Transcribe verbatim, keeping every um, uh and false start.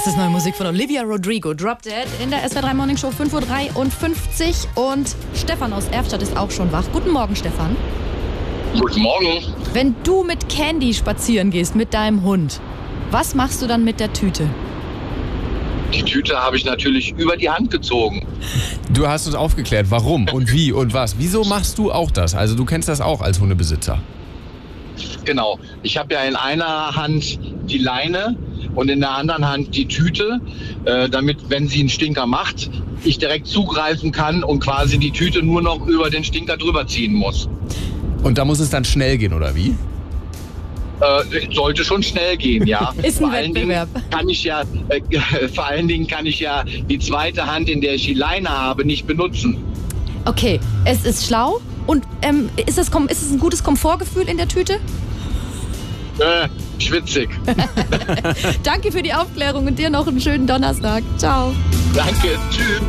Das ist neue Musik von Olivia Rodrigo. Drop Dead in der S W R drei Morning Show, fünf Uhr dreiundfünfzig. Und Stefan aus Erfstadt ist auch schon wach. Guten Morgen, Stefan. Guten Morgen. Wenn du mit Candy spazieren gehst, mit deinem Hund, was machst du dann mit der Tüte? Die Tüte habe ich natürlich über die Hand gezogen. Du hast uns aufgeklärt, warum und wie und was. Wieso machst du auch das? Also du kennst das auch als Hundebesitzer. Genau. Ich habe ja in einer Hand die Leine und in der anderen Hand die Tüte, äh, damit, wenn sie einen Stinker macht, ich direkt zugreifen kann und quasi die Tüte nur noch über den Stinker drüber ziehen muss. Und da muss es dann schnell gehen, oder wie? Äh, sollte schon schnell gehen, ja. Ist ein vor allen Wettbewerb. Dingen kann ich ja, äh, vor allen Dingen kann ich ja die zweite Hand, in der ich die Leine habe, nicht benutzen. Okay, es ist schlau. Und ähm, ist, das, ist es ein gutes Komfortgefühl in der Tüte? Äh, schwitzig. Danke für die Aufklärung und dir noch einen schönen Donnerstag. Ciao. Danke, tschüss.